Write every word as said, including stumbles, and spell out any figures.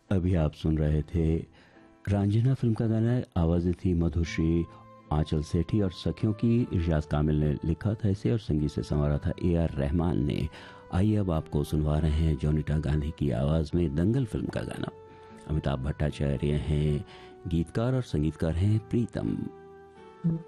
अभी आप सुन रहे थे रांझना फिल्म का गाना। आवाजें थी मधुश्री, आंचल सेठी और सखियों की। इरशाद कामिल ने लिखा था इसे और संगीत से संवारा था ए आर रहमान ने। आइए अब आपको सुनवा रहे हैं जोनीता गांधी की आवाज में दंगल फिल्म का गाना। अमिताभ भट्टाचार्य हैं गीतकार और संगीतकार हैं प्रीतम।